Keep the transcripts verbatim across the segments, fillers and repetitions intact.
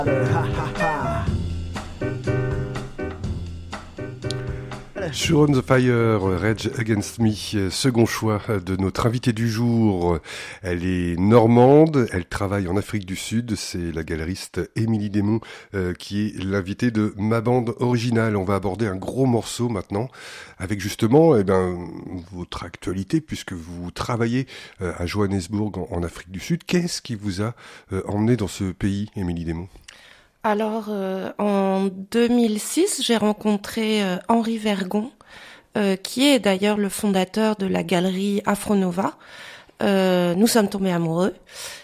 Show on the Fire, Rage Against Me, second choix de notre invitée du jour. Elle est normande, elle travaille en Afrique du Sud, c'est la galeriste Émilie Desmonts euh, qui est l'invitée de ma bande originale. On va aborder un gros morceau maintenant avec justement eh ben, votre actualité puisque vous travaillez euh, à Johannesburg en, en Afrique du Sud. Qu'est-ce qui vous a euh, emmené dans ce pays, Émilie Desmonts ? Alors, euh, en deux mille six, j'ai rencontré euh, Henri Vergon, euh, qui est d'ailleurs le fondateur de la galerie Afronova. Euh, nous sommes tombés amoureux.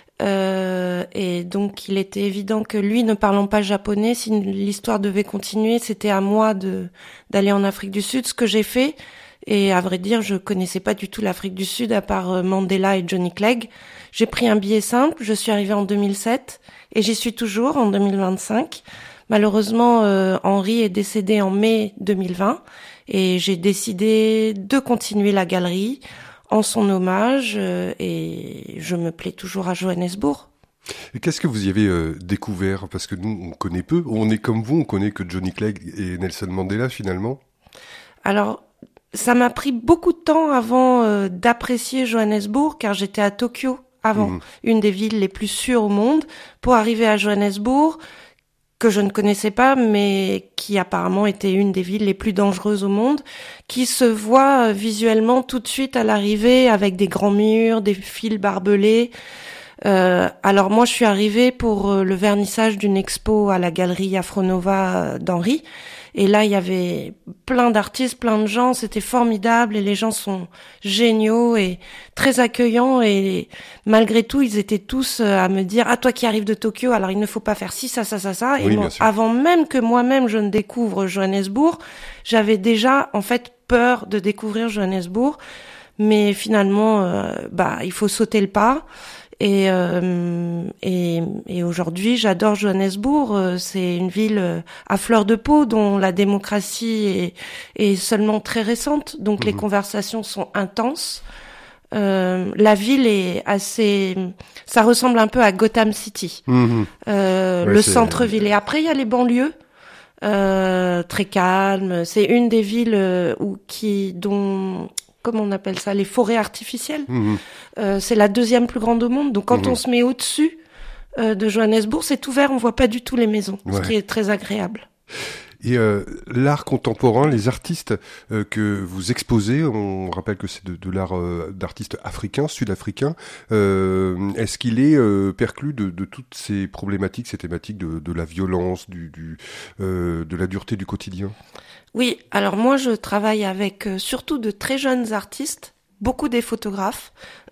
Euh, et donc, il était évident que lui, ne parlant pas japonais, si l'histoire devait continuer, c'était à moi de d'aller en Afrique du Sud, ce que j'ai fait. Et à vrai dire, je connaissais pas du tout l'Afrique du Sud, à part Mandela et Johnny Clegg. J'ai pris un billet simple, je suis arrivée en deux mille sept, et j'y suis toujours en deux mille vingt-cinq. Malheureusement, euh, Henri est décédé en mai deux mille vingt, et j'ai décidé de continuer la galerie en son hommage, euh, et je me plais toujours à Johannesburg. Et qu'est-ce que vous y avez euh, découvert ? Parce que nous, on connaît peu, on est comme vous, on connaît que Johnny Clegg et Nelson Mandela finalement. Alors, ça m'a pris beaucoup de temps avant euh, d'apprécier Johannesburg, car j'étais à Tokyo avant, mmh. une des villes les plus sûres au monde, pour arriver à Johannesburg, que je ne connaissais pas, mais qui apparemment était une des villes les plus dangereuses au monde, qui se voit visuellement tout de suite à l'arrivée avec des grands murs, des fils barbelés. Euh, alors moi, je suis arrivée pour le vernissage d'une expo à la galerie Afronova d'Henri. Et là, il y avait plein d'artistes, plein de gens, c'était formidable et les gens sont géniaux et très accueillants et malgré tout, ils étaient tous à me dire « Ah, toi qui arrives de Tokyo, alors il ne faut pas faire ci, ça, ça, ça, ça. » Oui, Et moi, avant même que moi-même je ne découvre Johannesburg, j'avais déjà en fait peur de découvrir Johannesburg, mais finalement, euh, bah, il faut sauter le pas. Et, euh, et, et aujourd'hui, j'adore Johannesburg. C'est une ville à fleur de peau dont la démocratie est, est seulement très récente. Donc mmh. les conversations sont intenses. Euh, la ville est assez, ça ressemble un peu à Gotham City, mmh. euh, ouais, le c'est... centre-ville. Et après, il y a les banlieues. Euh, très calmes. C'est une des villes où qui dont comment on appelle ça, les forêts artificielles. Mmh. Euh, c'est la deuxième plus grande au monde. Donc quand mmh. on se met au-dessus euh, de Johannesburg, c'est ouvert, on voit pas du tout les maisons, ouais. ce qui est très agréable. Et euh, l'art contemporain, les artistes euh, que vous exposez, on rappelle que c'est de, de l'art euh, d'artistes africains, sud-africains, euh, est-ce qu'il est euh, perclus de, de toutes ces problématiques, ces thématiques de, de la violence, du, du, euh, de la dureté du quotidien ? Oui, alors moi je travaille avec euh, surtout de très jeunes artistes, beaucoup des photographes.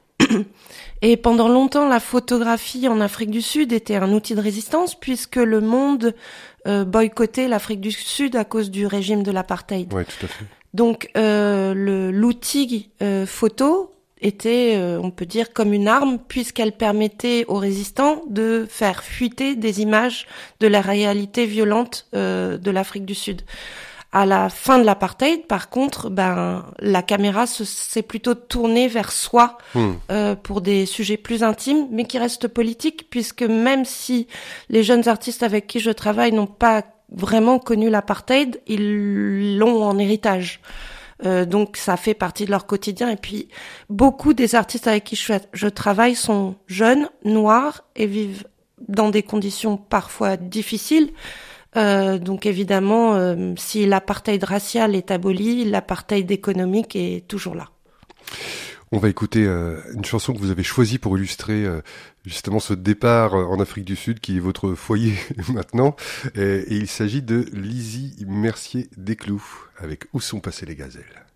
Et pendant longtemps, la photographie en Afrique du Sud était un outil de résistance puisque le monde euh, boycottait l'Afrique du Sud à cause du régime de l'apartheid. Oui, tout à fait. Donc euh, le, l'outil euh, photo était, euh, on peut dire, comme une arme puisqu'elle permettait aux résistants de faire fuiter des images de la réalité violente euh, de l'Afrique du Sud. À la fin de l'apartheid, par contre, ben la caméra se, s'est plutôt tournée vers soi mmh. euh, pour des sujets plus intimes, mais qui restent politiques, puisque même si les jeunes artistes avec qui je travaille n'ont pas vraiment connu l'apartheid, ils l'ont en héritage. Euh, donc ça fait partie de leur quotidien. Et puis beaucoup des artistes avec qui je, je travaille sont jeunes, noirs et vivent dans des conditions parfois difficiles. Euh, donc évidemment, euh, si l'apartheid racial est aboli, l'apartheid économique est toujours là. On va écouter euh, une chanson que vous avez choisie pour illustrer euh, justement ce départ en Afrique du Sud qui est votre foyer maintenant. Et, et il s'agit de Lizzie Mercier-Desclous avec Où sont passées les gazelles.